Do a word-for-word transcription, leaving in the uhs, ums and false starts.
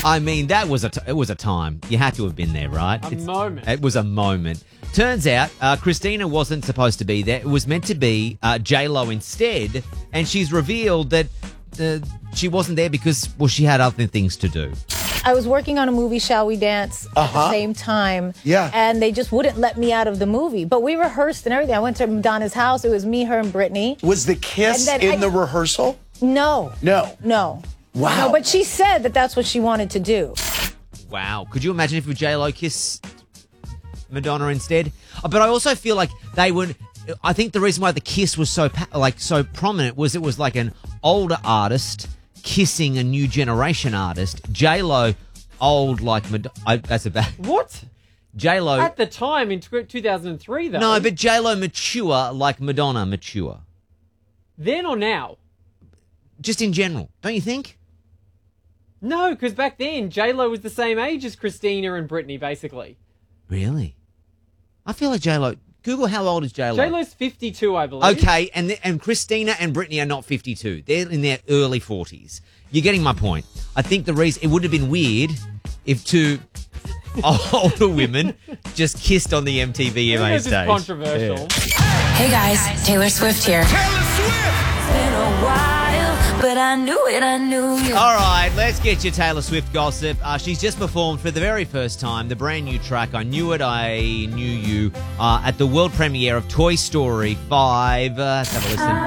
I mean, that was a t- it was a time. You had to have been there, right? A It's- moment. It was a moment. Turns out, uh, Christina wasn't supposed to be there. It was meant to be uh, J-Lo instead, and she's revealed that uh, she wasn't there because, well, she had other things to do. I was working on a movie, Shall We Dance, at Uh-huh. the same time. Yeah. And they just wouldn't let me out of the movie. But we rehearsed and everything. I went to Madonna's house. It was me, her, and Brittany. Was the kiss And then in I- the rehearsal? No. No. No. Wow. No, but she said that that's what she wanted to do. Wow. Could you imagine if J-Lo kissed Madonna instead? Uh, But I also feel like they would... I think the reason why the kiss was so pa- like so prominent was it was like an older artist kissing a new generation artist. J-Lo, old like Madonna... That's a bad... What? J-Lo... At the time in two thousand three, though. No, but J-Lo mature like Madonna mature. Then or now? Just in general, don't you think? No, because back then, J-Lo was the same age as Christina and Britney, basically. Really? I feel like J-Lo... Google how old is J-Lo. J-Lo's fifty-two, I believe. Okay, and th- and Christina and Britney are not fifty-two. They're in their early forties. You're getting my point. I think the reason... It would have been weird if two older women just kissed on the M T V I M think A this is stage. controversial. Hey guys, Taylor Swift here. Taylor Swift! It's been a while, but I knew it, I knew you. All right, let's get your Taylor Swift gossip. Uh, she's just performed for the very first time the brand new track, I Knew It, I Knew You, uh, at the world premiere of Toy Story five. Uh, let's have a listen.